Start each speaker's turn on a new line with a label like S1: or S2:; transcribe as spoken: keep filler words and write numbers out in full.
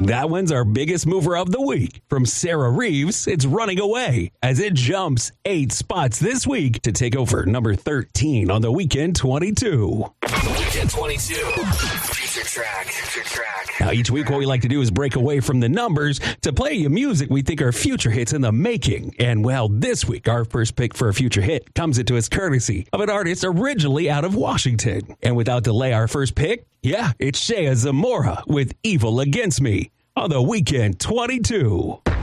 S1: That one's our biggest mover of the week. From Sarah Reeves, it's Running Away, as it jumps eight spots this week to take over number thirteen on the Weekend twenty-two.
S2: Weekend twenty-two. Future track. Future track.
S1: Now, each week, what we like to do is break away from the numbers to play you music we think are future hits in the making. And, well, this week, our first pick for a future hit comes into us courtesy of an artist originally out of Washington. And without delay, our first pick, yeah, it's Shea Zamora with Evil Against Me on the Weekend twenty-two.